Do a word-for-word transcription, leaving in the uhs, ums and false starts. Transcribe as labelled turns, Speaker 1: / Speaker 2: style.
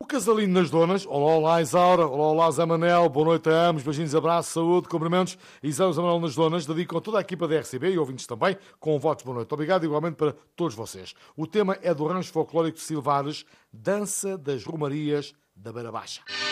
Speaker 1: O Casalinho nas Donas. Olá, olá, Isaura. Olá, olá, Zé Manel. Boa noite a ambos. Beijinhos, abraços, saúde, cumprimentos. Isaura, Zé Manel nas Donas. Dedicam toda a equipa da R C B e ouvintes também, com votos boa noite. Obrigado igualmente para todos vocês. O tema é do rancho folclórico de Silvares, Dança das Romarias da Beira Baixa.